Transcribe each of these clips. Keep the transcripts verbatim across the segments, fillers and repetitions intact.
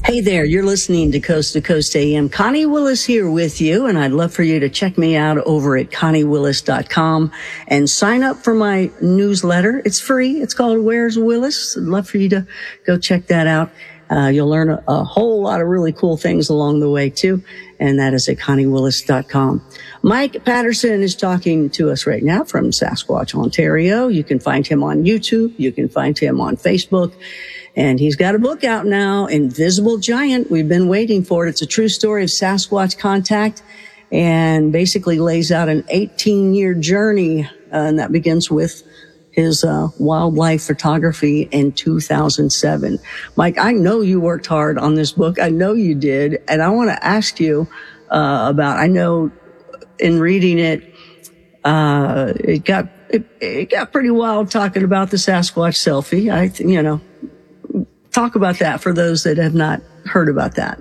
Hey there, you're listening to Coast to Coast A M. Connie Willis here with you, and I'd love for you to check me out over at connie willis dot com and sign up for my newsletter. It's free. It's called Where's Willis? I'd love for you to go check that out. Uh, you'll learn a, a whole lot of really cool things along the way too, and that is at connie willis dot com. Mike Patterson is talking to us right now from Sasquatch, Ontario. You can find him on YouTube. You can find him on Facebook. And he's got a book out now, Invisible Giant. We've been waiting for it. It's a true story of Sasquatch contact and basically lays out an eighteen-year journey, uh, and that begins with his uh, wildlife photography in two thousand seven. Mike, I know you worked hard on this book. I know you did. And I want to ask you uh, about, I know in reading it, uh, it got it, it got pretty wild talking about the Sasquatch selfie. I, th- you know, talk about that for those that have not heard about that.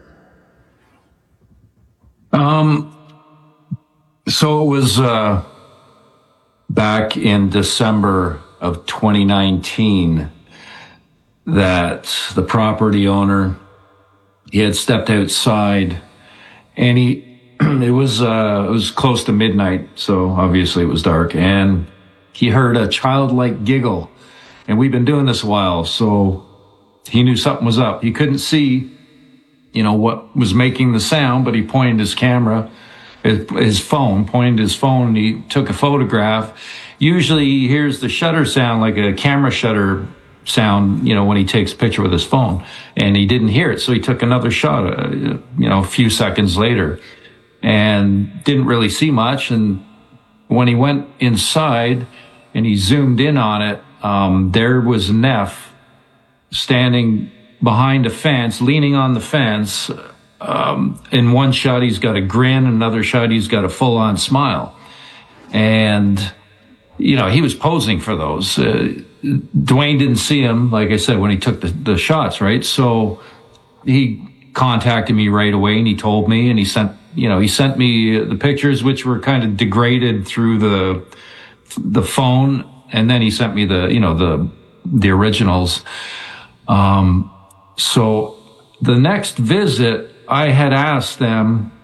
Um, so it was, uh, back in December of twenty nineteen that the property owner, he had stepped outside and he, it was, uh, it was close to midnight. So obviously it was dark, and he heard a childlike giggle, and we've been doing this a while. So he knew something was up. He couldn't see, you know, what was making the sound, but he pointed his camera, his, his phone, pointed his phone, and he took a photograph. Usually he hears the shutter sound, like a camera shutter sound, you know, when he takes a picture with his phone, and he didn't hear it. So he took another shot, uh, you know, a few seconds later, and didn't really see much. And when he went inside and he zoomed in on it, um, there was Neff standing behind a fence, leaning on the fence. Um, in one shot, he's got a grin. Another shot, he's got a full-on smile. And, you know, he was posing for those. Uh, Dwayne didn't see him, like I said, when he took the, the shots, right? So he contacted me right away, and he told me, and he sent, you know, he sent me the pictures, which were kind of degraded through the the phone, and then he sent me the, you know, the the originals. Um, so the next visit, I had asked them,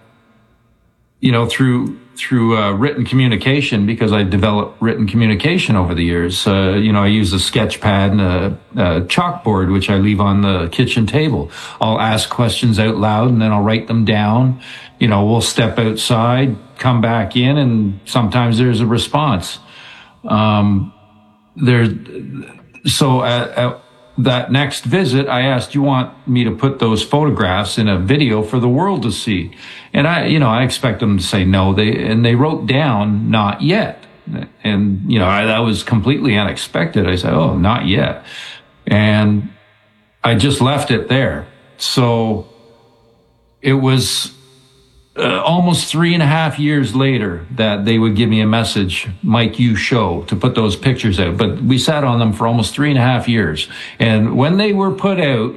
you know, through, through, uh, written communication, because I developed written communication over the years. Uh, you know, I use a sketch pad and a, a chalkboard, which I leave on the kitchen table. I'll ask questions out loud, and then I'll write them down. You know, we'll step outside, come back in, and sometimes there's a response. Um, there's, so at, at that next visit, I asked, you want me to put those photographs in a video for the world to see? And I, you know, I expect them to say no. They, and they wrote down, not yet. And, you know, I, that was completely unexpected. I said, oh, not yet. And I just left it there. So it was uh, almost three and a half years later that they would give me a message, Mike, you show, to put those pictures out. But we sat on them for almost three and a half years. And when they were put out,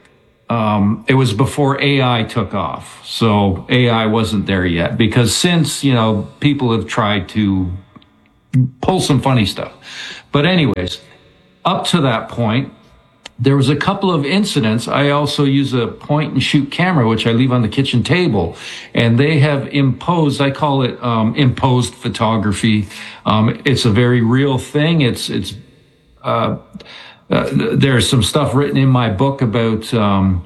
um, it was before A I took off. So A I wasn't there yet, because since, you know, people have tried to pull some funny stuff. But anyways, up to that point, there was a couple of incidents. I also use a point and shoot camera, which I leave on the kitchen table, and they have imposed, I call it, um, imposed photography. Um, it's a very real thing. It's, it's, uh, uh, there's some stuff written in my book about, um,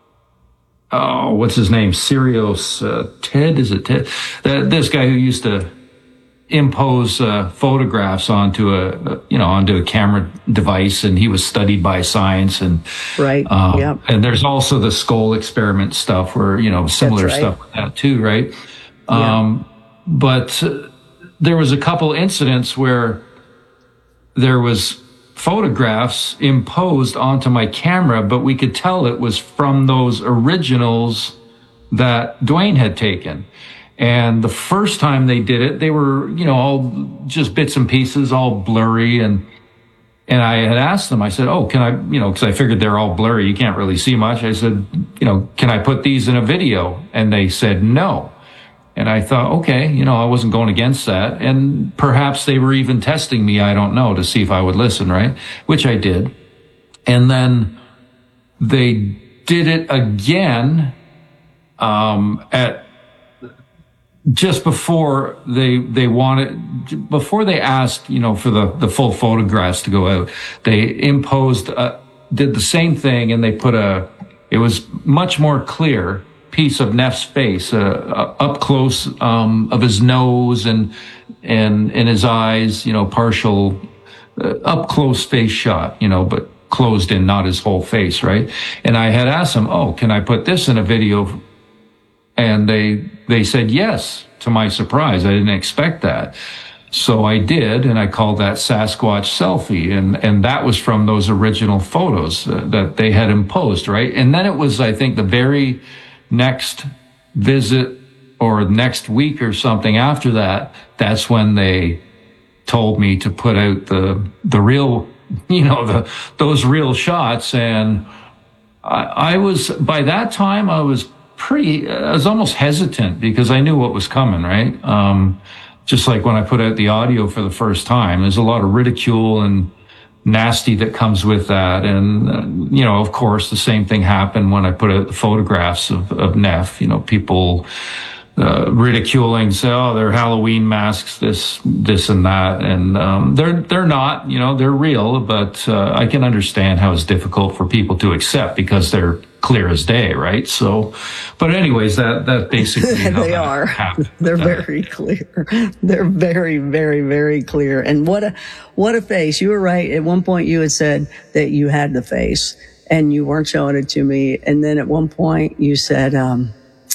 oh, what's his name? Sirius, uh, Ted, is it Ted? That, this guy who used to impose uh, photographs onto a, you know, onto a camera device, and he was studied by science. And right, um, yeah. And there's also the skull experiment stuff, where, you know, similar right. stuff with that too, right? Yeah. Um, but uh, there was a couple incidents where there was photographs imposed onto my camera, but we could tell it was from those originals that Dwayne had taken. And the first time they did it, they were, you know, all just bits and pieces, all blurry. And, and I had asked them, I said, oh, can I, you know, cause I figured they're all blurry. You can't really see much. I said, you know, can I put these in a video? And they said no. And I thought, okay, you know, I wasn't going against that. And perhaps they were even testing me, I don't know, to see if I would listen, right? Which I did. And then they did it again um, at just before they they wanted before they asked, you know, for the the full photographs to go out. They imposed uh, did the same thing, and they put a it was much more clear piece of Neff's face, uh, uh, up close um, of his nose and and in his eyes, you know, partial uh, up close face shot, you know, but closed in, not his whole face, right? And I had asked him, "Oh, can I put this in a video?" And they they said yes. To my surprise, I didn't expect that. So I did, and I called that Sasquatch selfie, and and that was from those original photos uh, that they had imposed, right? And then it was, I think, the very next visit or next week or something after that, that's when they told me to put out the the real, you know, the those real shots. And I, I was, by that time, I was pretty, I was almost hesitant because I knew what was coming, right? Um, just like when I put out the audio for the first time, there's a lot of ridicule and nasty that comes with that. And, uh, you know, of course, the same thing happened when I put out the photographs of, of Neff. You know, people uh, ridiculing, say, oh, they're Halloween masks, this, this and that. And um, they're they're not, you know, they're real, but uh, I can understand how it's difficult for people to accept because they're clear as day, right? So, but anyways, that that basically how they that are. happened. They're very clear. They're very, very, very clear. And what a what a face! You were right. At one point, you had said that you had the face, and you weren't showing it to me. And then at one point, you said, um,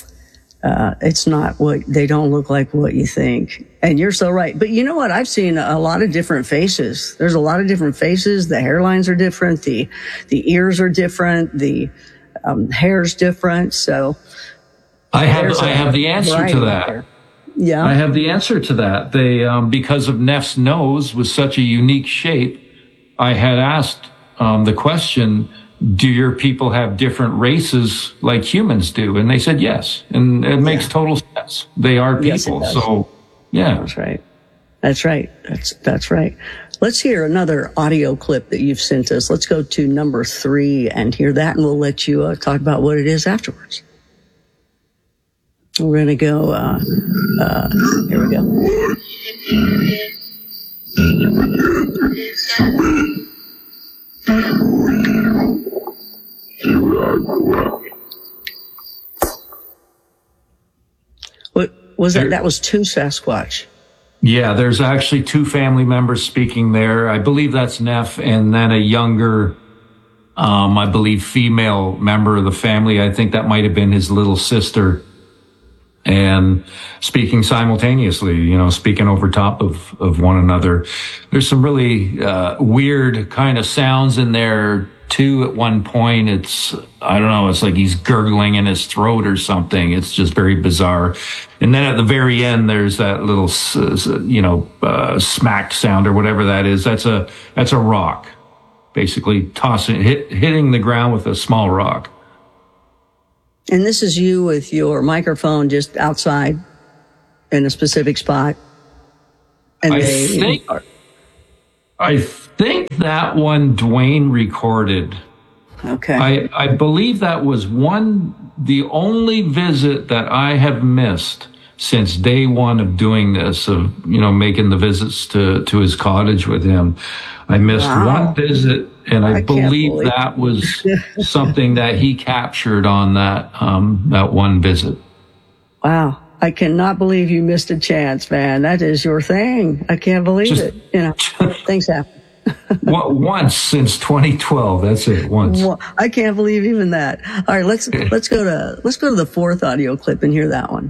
uh, "It's not what they don't look like what you think." And you're so right. But you know what? I've seen a lot of different faces. There's a lot of different faces. The hairlines are different. The the ears are different. The Um, hair's different, so I have I have the answer to that. There. Yeah, I have the answer to that. They um, because of Neff's nose was such a unique shape, I had asked um, the question, "Do your people have different races like humans do?" And they said yes, and it makes yeah. total sense. They are people, yes, so yeah, that's right. That's right. That's that's right. Let's hear another audio clip that you've sent us. Let's go to number three and hear that, and we'll let you uh, talk about what it is afterwards. We're going to go, uh, uh, here we go. What was that? That was two Sasquatch. Yeah, there's actually two family members speaking there. I believe that's Neff, and then a younger, um, I believe, female member of the family. I think that might have been his little sister. And speaking simultaneously, you know, speaking over top of, of one another. There's some really uh, weird kind of sounds in there, too, at one point. It's, I don't know, it's like he's gurgling in his throat or something. It's just very bizarre. And then at the very end, there's that little, you know, uh, smack sound or whatever that is. That's a, that's a rock, basically tossing, hit, hitting the ground with a small rock. And this is you with your microphone just outside in a specific spot. And I they think, are- I think that one Dwayne recorded. Okay. I, I believe that was one, the only visit that I have missed since day one of doing this, of, you know, making the visits to, to his cottage with him. I missed Wow. one visit, and I, I believe, believe that was something that he captured on that, um, that one visit. Wow. I cannot believe you missed a chance, man. That is your thing. I can't believe Just, it. You know, things happen. Once since twenty twelve. That's it. Once. Well, I can't believe even that. All right, let's let's go to let's go to the fourth audio clip and hear that one.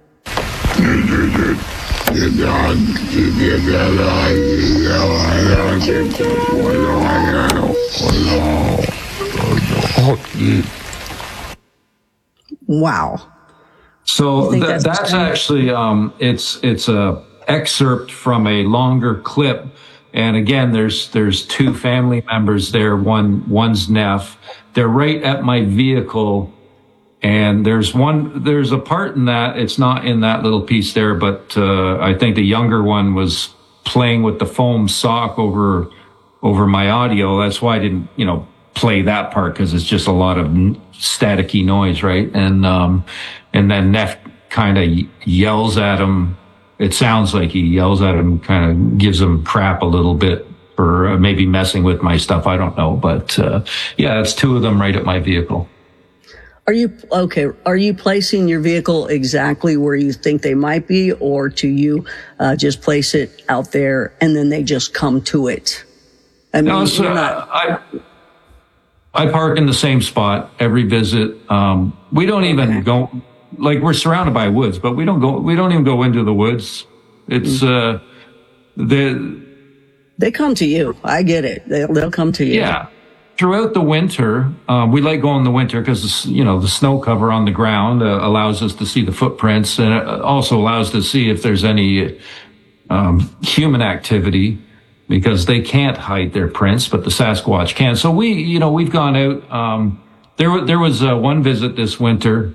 Wow. So th- that's, that's actually um, it's it's a excerpt from a longer clip. And again, there's there's two family members there. One one's Neff. They're right at my vehicle, and there's one there's a part in that, it's not in that little piece there, but uh, I think the younger one was playing with the foam sock over over my audio. That's why I didn't, you know, play that part because it's just a lot of staticky noise, right? And um, and then Neff kind of yells at him. It sounds like he yells at him, kind of gives him crap a little bit for uh, maybe messing with my stuff. I don't know, but uh, yeah, it's two of them right at my vehicle. Are you okay? Are you placing your vehicle exactly where you think they might be, or do you uh, just place it out there and then they just come to it? I mean, no, so, you're not. I I park in the same spot every visit. Um, we don't even okay. go like we're surrounded by woods, but we don't go. We don't even go into the woods. It's mm-hmm. uh, the they come to you. I get it. They'll they'll come to you. Yeah. Throughout the winter, uh, we like going in the winter because, you know, the snow cover on the ground uh, allows us to see the footprints, and it also allows us to see if there's any um, human activity, because they can't hide their prints, but the Sasquatch can. So we, you know, we've gone out. Um, there, there was uh, one visit this winter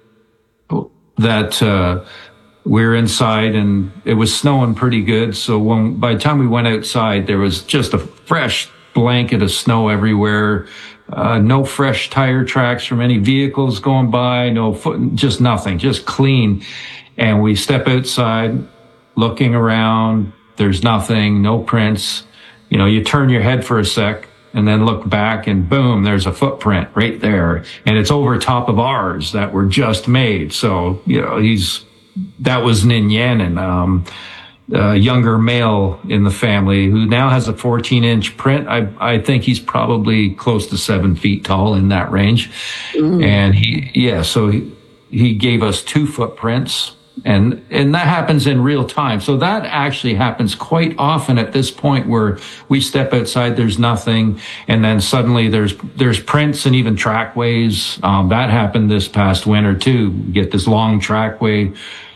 that uh, we're inside, and it was snowing pretty good. So when by the time we went outside, there was just a fresh blanket of snow everywhere, uh, no fresh tire tracks from any vehicles going by, no foot, just nothing, just clean. And we step outside, looking around, there's nothing, no prints. You know, you turn your head for a sec and then look back, and boom, there's a footprint right there. And it's over top of ours that were just made. So, you know, he's, that was Ninyanin. Um, Uh, younger male in the family who now has a fourteen inch print. I, I think he's probably close to seven feet tall, in that range. Mm. And he, yeah, so he, he gave us two footprints, and, and that happens in real time. So that actually happens quite often at this point, where we step outside, there's nothing. And then suddenly there's, there's prints and even trackways. Um, that happened this past winter too. You get this long trackway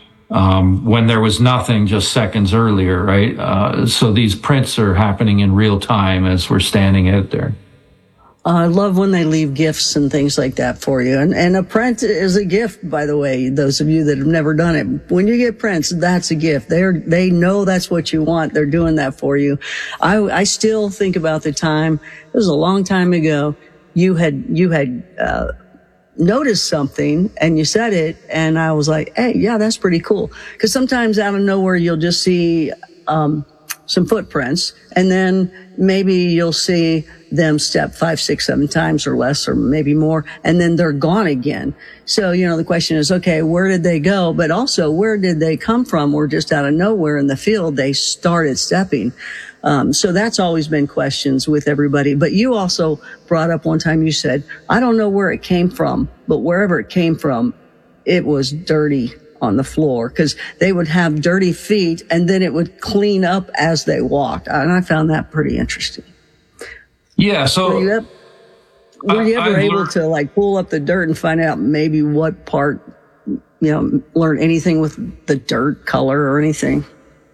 Um, when there was nothing just seconds earlier, right? Uh, so these prints are happening in real time as we're standing out there. Uh, I love when they leave gifts and things like that for you. And, and a print is a gift, by the way, those of you that have never done it. When you get prints, that's a gift. They're, they know that's what you want. They're doing that for you. I, I still think about the time, it was a long time ago, you had, you had, uh, noticed something and you said it, and I was like, hey, yeah, that's pretty cool. Because sometimes out of nowhere you'll just see um some footprints, and then maybe you'll see them step five, six, seven times or less, or maybe more, and then they're gone again. So, you know, the question is, okay, where did they go? But also, where did they come from? Or just out of nowhere in the field, they started stepping. Um, so that's always been questions with everybody. But you also brought up one time, you said, I don't know where it came from, but wherever it came from, it was dirty on the floor, because they would have dirty feet and then it would clean up as they walked. And I found that pretty interesting. Yeah. So were you, ever, were you ever I, able learned, to like pull up the dirt and find out maybe what part, you know, learn anything with the dirt color or anything?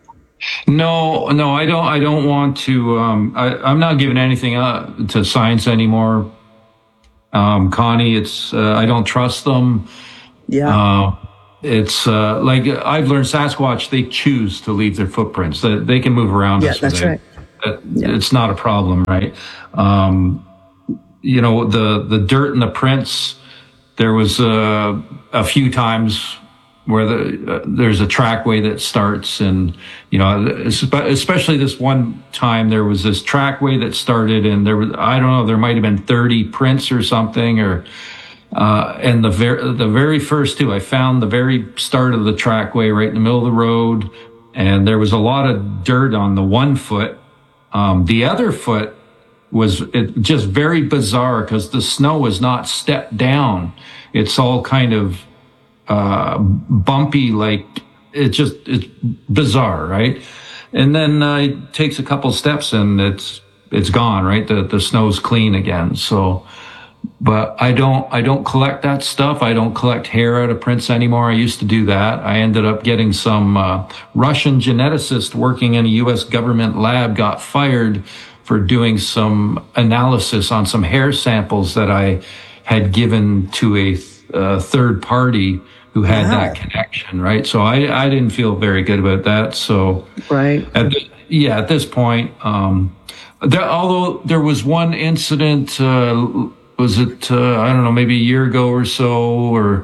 No, no, I don't. I don't want to. Um, I, I'm not giving anything uh, to science anymore, um, Connie. It's uh, I don't trust them. Yeah. Uh, it's uh, like I've learned Sasquatch. They choose to leave their footprints. They, they can move around. Yeah, us that's right. That, yeah. It's not a problem, right? Um, you know, the the dirt and the prints. There was uh, a few times where the, uh, there's a trackway that starts, and, you know, especially this one time, there was this trackway that started, and there was, I don't know, there might have been thirty prints or something, or, uh, and the very, the very first two, I found the very start of the trackway right in the middle of the road, and there was a lot of dirt on the one foot. Um, the other foot was it just very bizarre, because the snow was not stepped down. It's all kind of, uh, bumpy, like it just, it's bizarre, right? And then uh, it takes a couple steps and it's, it's gone, right? The, the snow's clean again. So, but I don't, I don't collect that stuff. I don't collect hair out of prints anymore. I used to do that. I ended up getting some, uh, Russian geneticist working in a U S government lab got fired for doing some analysis on some hair samples that I had given to a uh, third party who had wow. that connection, right? So I, I didn't feel very good about that. So right. At the, yeah, at this point, um, there, although there was one incident, uh, was it, uh, I don't know, maybe a year ago or so, or,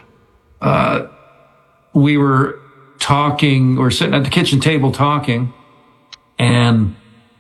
uh, we were talking, or sitting at the kitchen table talking, and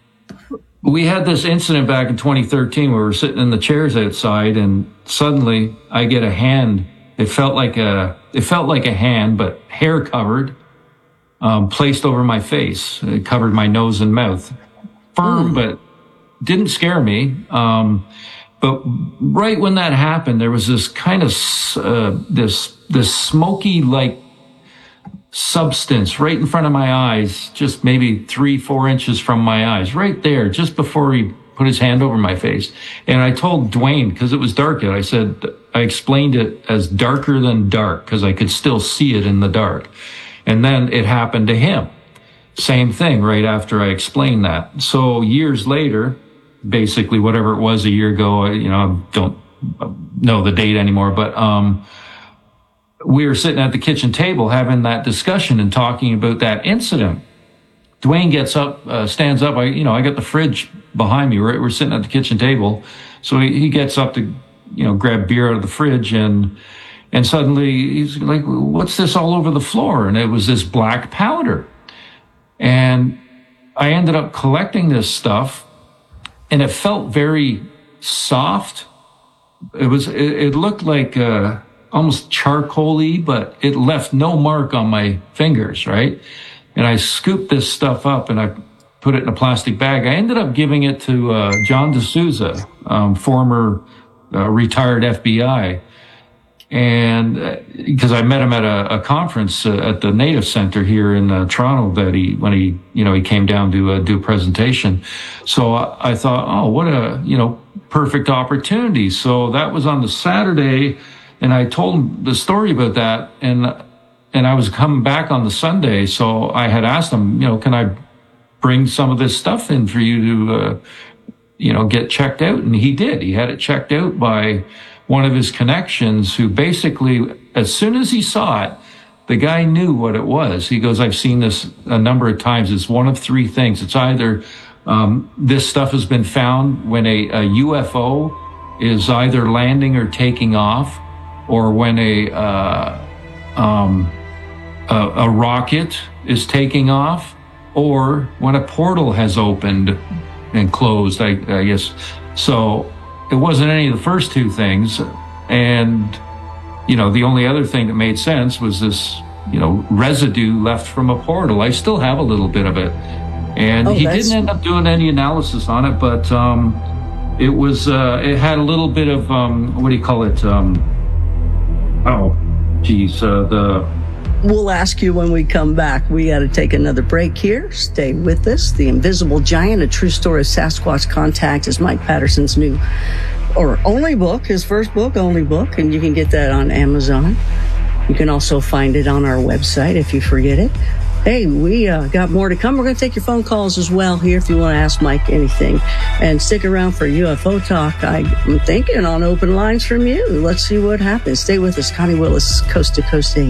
we had this incident back in twenty thirteen where we were sitting in the chairs outside, and suddenly I get a hand. It felt like a, it felt like a hand, but hair covered, um, placed over my face. It covered my nose and mouth. Firm, mm. but didn't scare me. Um, but right when that happened, there was this kind of, uh, this, this smoky, like, substance right in front of my eyes, just maybe three, four inches from my eyes, right there, just before he put his hand over my face. And I told Dwayne, because it was dark out, I said, I explained it as darker than dark, because I could still see it in the dark. And then it happened to him. Same thing right after I explained that. So years later, basically whatever it was a year ago, you know, I don't know the date anymore, but, um, we were sitting at the kitchen table having that discussion and talking about that incident. Dwayne gets up, uh, stands up. I, you know, I got the fridge behind me. Right, we're sitting at the kitchen table, so he, he gets up to, you know, grab beer out of the fridge, and and suddenly he's like, "What's this all over the floor?" And it was this black powder. And I ended up collecting this stuff, and it felt very soft. It was. It, it looked like. Uh, almost charcoal-y, but it left no mark on my fingers, right? And I scooped this stuff up and I put it in a plastic bag. I ended up giving it to uh, John D'Souza, um, former uh, retired F B I. And uh, because I met him at a, a conference uh, at the Native Center here in uh, Toronto that he, when he, you know, he came down to uh, do a presentation. So I, I thought, oh, what a, you know, perfect opportunity. So that was on the Saturday. And I told him the story about that, and and I was coming back on the Sunday, so I had asked him, you know, can I bring some of this stuff in for you to, uh, you know, get checked out? And he did. He had it checked out by one of his connections, who basically, as soon as he saw it, the guy knew what it was. He goes, I've seen this a number of times. It's one of three things. It's either um, this stuff has been found when a, a U F O is either landing or taking off, or when a, uh, um, a, a rocket is taking off, or when a portal has opened and closed, I, I guess. So it wasn't any of the first two things. And, you know, the only other thing that made sense was this, you know, residue left from a portal. I still have a little bit of it. And oh, he didn't end up doing any analysis on it, but um, it was, uh, it had a little bit of, um, what do you call it? Um, Oh, geez, uh, the... We'll ask you when we come back. We got to take another break here. Stay with us. The Invisible Giant, A True Story of Sasquatch Contact, is Mike Patterson's new, or only book, his first book, only book, and you can get that on Amazon. You can also find it on our website if you forget it. Hey, we uh, got more to come. We're going to take your phone calls as well here if you want to ask Mike anything. And stick around for U F O talk. I'm thinking on open lines from you. Let's see what happens. Stay with us. Connie Willis, Coast to Coast A M.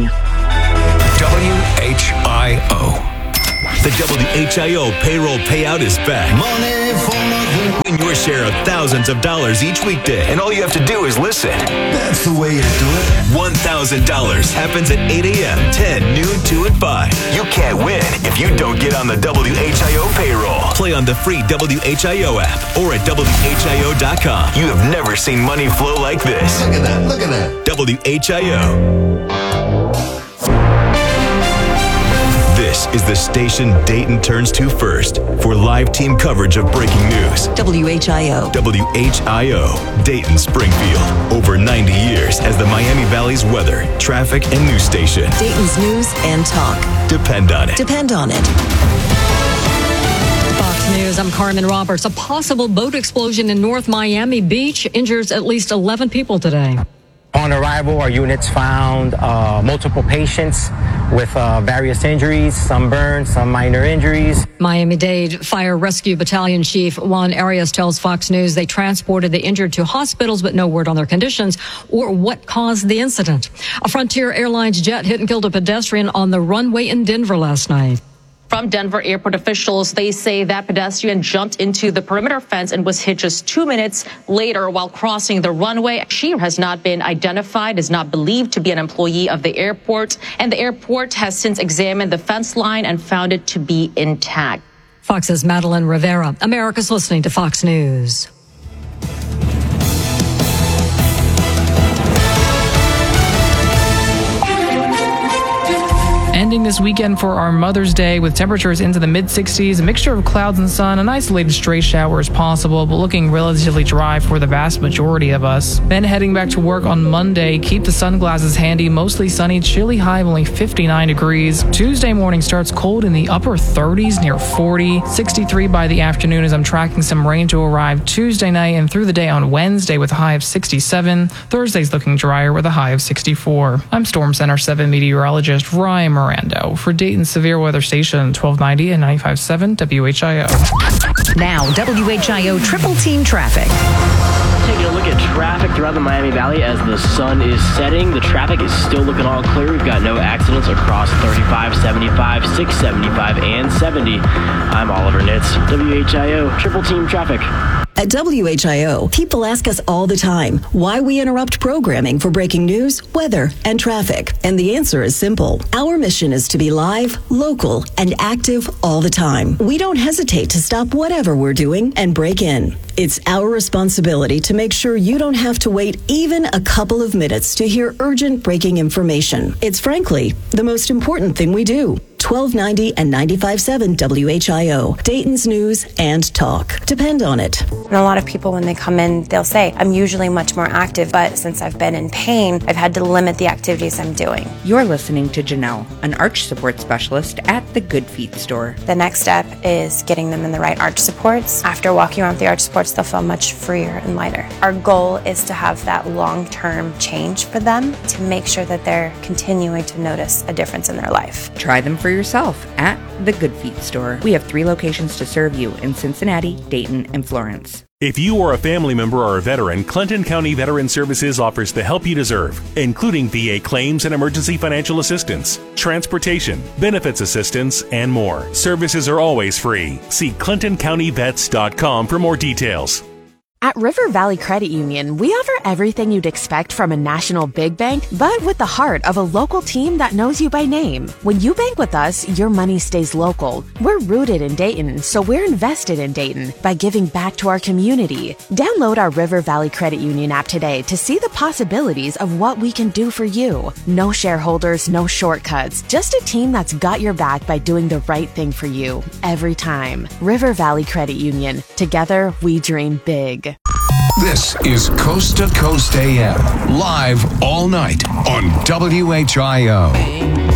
W H I O. The W H I O payroll payout is back. Money for nothing. Win your share of thousands of dollars each weekday. And all you have to do is listen. That's the way you do it. one thousand dollars happens at eight a.m., ten, noon, two, and five. You can't win if you don't get on the W H I O payroll. Play on the free W H I O app or at W H I O dot com. You have never seen money flow like this. Look at that. Look at that. W H I O. This is the station Dayton turns to first for live team coverage of breaking news. W H I O. W H I O, Dayton, Springfield. Over ninety years as the Miami Valley's weather, traffic, and news station. Dayton's news and talk. Depend on it. Depend on it. Fox News, I'm Carmen Roberts. A possible boat explosion in North Miami Beach injures at least eleven people today. On arrival, our units found uh, multiple patients with uh, various injuries, some burns, some minor injuries. Miami-Dade Fire Rescue Battalion Chief Juan Arias tells Fox News they transported the injured to hospitals, but no word on their conditions or what caused the incident. A Frontier Airlines jet hit and killed a pedestrian on the runway in Denver last night. From Denver airport officials, they say that pedestrian jumped into the perimeter fence and was hit just two minutes later while crossing the runway. She has not been identified, is not believed to be an employee of the airport, and the airport has since examined the fence line and found it to be intact. Fox's Madeline Rivera. America's listening to Fox News. Ending this weekend for our Mother's Day with temperatures into the mid sixties, a mixture of clouds and sun, an isolated stray shower is possible, but looking relatively dry for the vast majority of us. Then heading back to work on Monday, keep the sunglasses handy, mostly sunny, chilly high of only fifty-nine degrees. Tuesday morning starts cold in the upper thirties, near forty, sixty-three by the afternoon as I'm tracking some rain to arrive Tuesday night and through the day on Wednesday with a high of sixty-seven. Thursday's looking drier with a high of sixty-four. I'm Storm Center seven meteorologist Ryan Miranda for Dayton's Severe Weather Station, twelve ninety and ninety-five point seven W H I O. Now, W H I O Triple Team Traffic. Taking a look at traffic throughout the Miami Valley as the sun is setting. The traffic is still looking all clear. We've got no accidents across thirty-five, seventy-five, six seventy-five, and seventy. I'm Oliver Nitz, W H I O Triple Team Traffic. At W H I O, people ask us all the time why we interrupt programming for breaking news, weather, and traffic. And the answer is simple. Our mission is to be live, local, and active all the time. We don't hesitate to stop whatever we're doing and break in. It's our responsibility to make sure you don't have to wait even a couple of minutes to hear urgent breaking information. It's frankly the most important thing we do. twelve ninety and ninety-five point seven W H I O, Dayton's News and Talk. Depend on it. And a lot of people, when they come in, they'll say, I'm usually much more active, but since I've been in pain, I've had to limit the activities I'm doing. You're listening to Janelle, an arch support specialist at the Good Feet store. The next step is getting them in the right arch supports. After walking around with the arch supports, they'll feel much freer and lighter. Our goal is to have that long-term change for them to make sure that they're continuing to notice a difference in their life. Try them for yourself at the Good Feet store. We have three locations to serve you in Cincinnati, Dayton, and Florence. If you or a family member are a veteran, Clinton County Veteran Services offers the help you deserve, including V A claims and emergency financial assistance, transportation, benefits assistance, and more. Services are always free. See clinton county vets dot com for more details. At River Valley Credit Union, we offer everything you'd expect from a national big bank, but with the heart of a local team that knows you by name. When you bank with us, your money stays local. We're rooted in Dayton, so we're invested in Dayton by giving back to our community. Download our River Valley Credit Union app today to see the possibilities of what we can do for you. No shareholders, no shortcuts, just a team that's got your back by doing the right thing for you every time. River Valley Credit Union. Together, we dream big. This is Coast to Coast A M, live all night on W H I O.